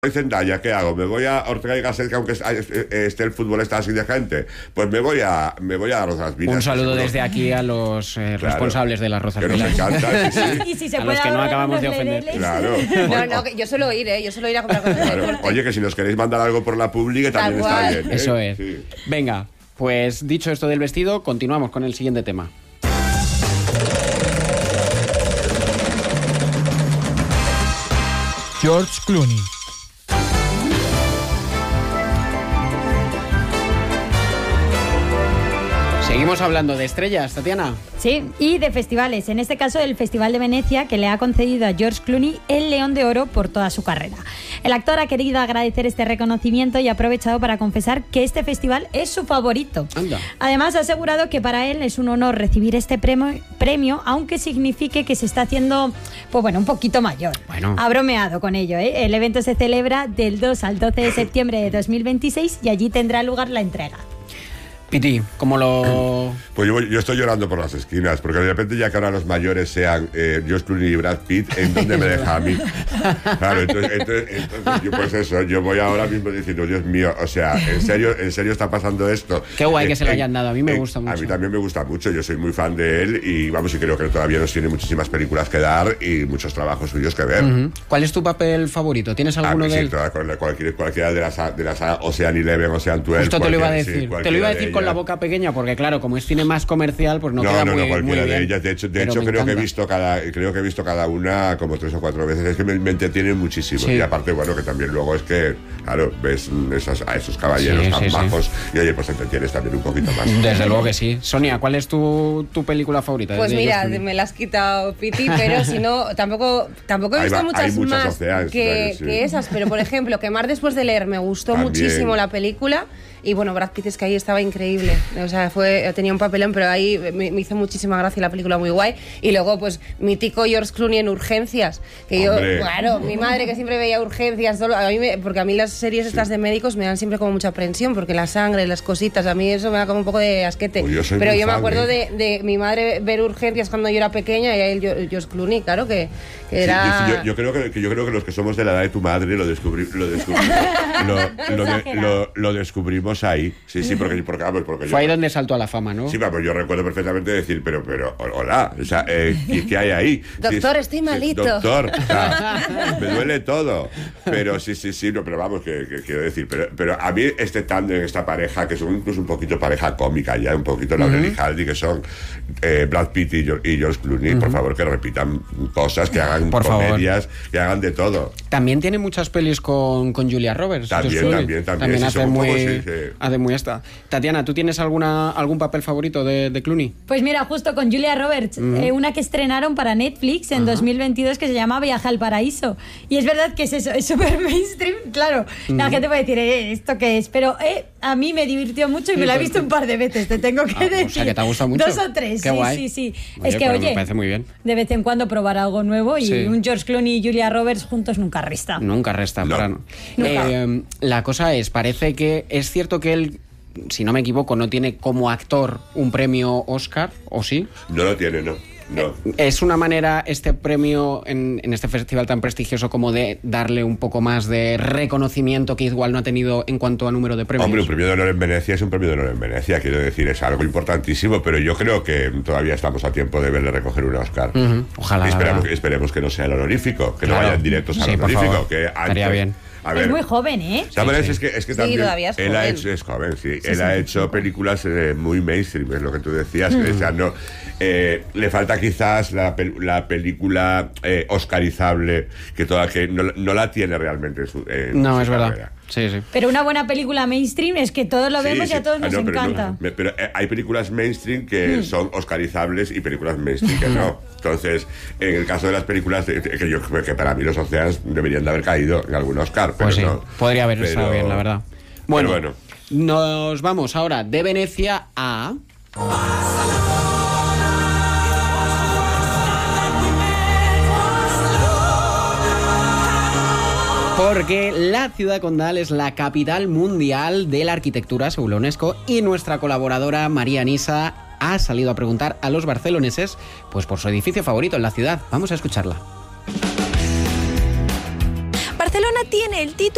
Zendaya, ¿qué hago? ¿Me voy a Ortega y Gasset, que aunque esté el fútbol está así de gente? Pues me voy a Rozas Vilas. Un saludo desde aquí a los responsables de las Rozas Vilas. Que nos encanta, sí. Y si se a puede los que no acabamos de ofender. Claro. No, que yo suelo ir, yo suelo ir a comprar cosas de deporte. Oye, que si nos queréis mandar algo por la publi, que también está bien. Eso es. Sí. Venga, pues dicho esto del vestido, continuamos con el siguiente tema. George Clooney. Seguimos hablando de estrellas, Tatiana. Sí, y de festivales. En este caso, el Festival de Venecia, que le ha concedido a George Clooney el León de Oro por toda su carrera. El actor ha querido agradecer este reconocimiento y ha aprovechado para confesar que este festival es su favorito. Anda. Además, ha asegurado que para él es un honor recibir este premio, aunque signifique que se está haciendo, pues bueno, un poquito mayor. Bueno. Ha bromeado con ello, ¿eh? El evento se celebra del 2 al 12 de septiembre de 2026 y allí tendrá lugar la entrega. Piti, ¿cómo lo...? Pues yo estoy llorando por las esquinas, porque de repente ya que ahora los mayores sean George Clooney y Brad Pitt, ¿en dónde me deja a mí? Claro, entonces yo pues eso, yo voy ahora mismo diciendo, Dios mío, o sea, ¿en serio está pasando esto? Qué guay que se lo hayan dado, a mí me gusta mucho. A mí también me gusta mucho, yo soy muy fan de él y vamos, y creo que todavía nos tiene muchísimas películas que dar y muchos trabajos suyos que ver. Uh-huh. ¿Cuál es tu papel favorito? ¿Tienes alguno de él? Cualquiera de las Ocean Eleven, Ocean 12. Justo te lo iba a decir, sí, te lo iba a decir con la boca pequeña, porque claro, como es cine más comercial, pues no queda muy cualquiera muy de bien. ellas. De hecho creo que he visto cada una como 3 o 4 veces. Es que me entretienen muchísimo. Sí. Y aparte, bueno, que también luego es que, claro, ves a esos caballeros tan majos y oye, pues te entretienes también un poquito más. Desde luego que sí. Sonia, ¿cuál es tu película favorita? Pues mira, me la has quitado, Piti, pero si no, tampoco he visto muchas más que esas. Pero por ejemplo, Quemar después de leer, me gustó muchísimo la película. Y bueno, Brad Pitt es que ahí estaba increíble. O sea, tenía un papelón, pero ahí me hizo muchísima gracia, la película muy guay. Y luego, pues, mítico George Clooney en Urgencias. Que ¡Hombre! Claro, mi madre que siempre veía Urgencias, porque a mí las series estas de médicos me dan siempre como mucha aprensión, porque la sangre, las cositas, a mí eso me da como un poco de asquete. Pues pero yo me acuerdo de mi madre ver Urgencias cuando yo era pequeña y a él George Clooney, claro que era... Sí, yo creo que los que somos de la edad de tu madre lo descubrimos ahí. Sí, porque fue ahí donde saltó a la fama, ¿no? Sí, pues yo recuerdo perfectamente decir, pero hola, o sea, ¿qué hay ahí? Doctor, estoy malito. Doctor, o sea, me duele todo. Pero sí, no, pero vamos, que quiero decir, pero a mí este tándem, esta pareja, que son incluso un poquito pareja cómica ya, un poquito Laurel y Hardy, que son Brad Pitt y George Clooney, por favor, que repitan cosas, que hagan comedias, que hagan de todo. También tiene muchas pelis con Julia Roberts. También sí, hace muy esta. Tatiana, ¿tú tienes algún papel favorito de Clooney? Pues mira, justo con Julia Roberts, una que estrenaron para Netflix en 2022 que se llama Viaje al Paraíso. Y es verdad que es eso, es súper mainstream, claro. La gente puede decir, ¿esto qué es? Pero a mí me divirtió mucho y me la he visto un par de veces, te tengo que decir. O sea, que te ha gustado mucho. 2 o 3, Qué guay. Sí. Oye, es que, me parece muy bien. De vez en cuando probar algo nuevo y un George Clooney y Julia Roberts juntos nunca resta. Nunca resta, no. La cosa es, parece que es cierto que él, si no me equivoco, no tiene como actor un premio Oscar, ¿o sí? No lo tiene, no. ¿Es una manera este premio en este festival tan prestigioso como de darle un poco más de reconocimiento que igual no ha tenido en cuanto a número de premios? Hombre, un premio de honor en Venecia es un premio de honor en Venecia, quiero decir, es algo importantísimo, pero yo creo que todavía estamos a tiempo de verle recoger un Oscar. Ojalá. Esperemos que no sea el honorífico, que no vayan directos al honorífico. Que estaría bien. A ver, es muy joven, ¿eh? Es que también todavía es joven. Es joven, sí. Él ha hecho películas muy mainstream, es lo que tú decías. O sea, no, le falta quizás la película oscarizable, que no la tiene realmente en su es verdad. carrera. Sí. Pero una buena película mainstream es que todos lo vemos y a todos nos encanta. Pero hay películas mainstream que son oscarizables y películas mainstream que no. Entonces, en el caso de las películas, que para mí los Oceans deberían de haber caído en algún Oscar, pero pues sí, no. Podría haber estado bien, la verdad. Bueno, nos vamos ahora de Venecia a... Porque la ciudad condal es la capital mundial de la arquitectura, según la UNESCO, y nuestra colaboradora María Nisa ha salido a preguntar a los barceloneses pues por su edificio favorito en la ciudad. Vamos a escucharla. Barcelona tiene el título